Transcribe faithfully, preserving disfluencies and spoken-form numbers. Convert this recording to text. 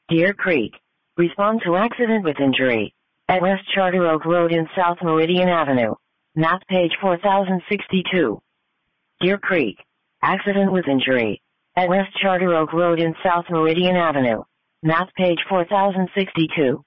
Deer Creek. Respond to accident with injury. At West Charter Oak Road in South Meridian Avenue. Map page four thousand sixty-two. Deer Creek. Accident with injury. At West Charter Oak Road in South Meridian Avenue. Map page four thousand sixty-two.